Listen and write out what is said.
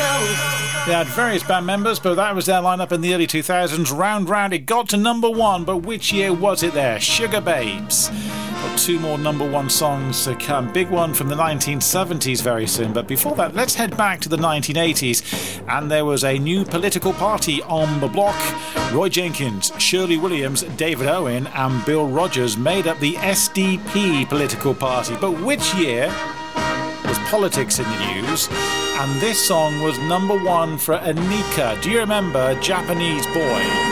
They had various band members, but that was their lineup in the early 2000s. Round Round, it got to number one, but which year was it there? Sugar Babes. Got two more number one songs to come. Big one from the 1970s very soon, but before that, let's head back to the 1980s. And there was a new political party on the block. Roy Jenkins, Shirley Williams, David Owen and Bill Rogers made up the SDP political party. But which year was politics in the news? And this song was number one for Anika. Do you remember Japanese Boy?